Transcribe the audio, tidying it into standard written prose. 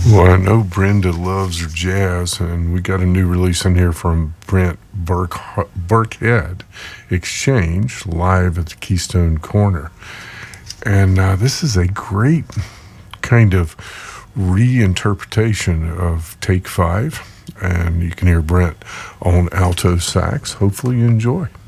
Well, I know Brenda loves her jazz, and we got a new release in here from Burkhead Exchange live at the Keystone Corner. And this is a great kind of reinterpretation of Take Five. And you can hear Brent on alto sax. Hopefully, you enjoy.